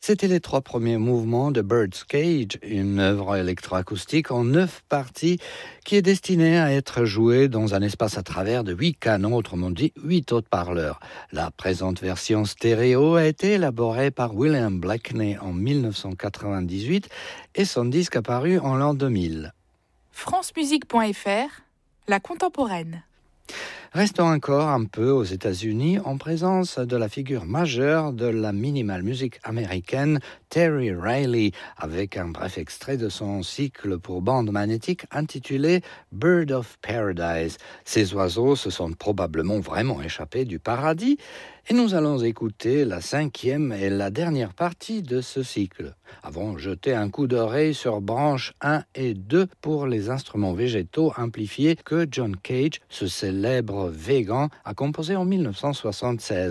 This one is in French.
C'étaient les 3 premiers mouvements de Bird's Cage, une œuvre électroacoustique en 9 parties qui est destinée à être jouée dans un espace à travers de 8 canons, autrement dit 8 haut-parleurs. La présente version stéréo a été élaborée par William Blakeney en 1998 et son disque apparu en l'an 2000. francemusique.fr, la contemporaine. Restons encore un peu aux États-Unis en présence de la figure majeure de la minimal music américaine Terry Riley, avec un bref extrait de son cycle pour bande magnétique intitulé Bird of Paradise. Ces oiseaux se sont probablement vraiment échappés du paradis et nous allons écouter la 5e et la dernière partie de ce cycle. Avant, jeter un coup d'oreille sur branches 1 et 2 pour les instruments végétaux amplifiés que John Cage, ce célèbre végan, a composé en 1976.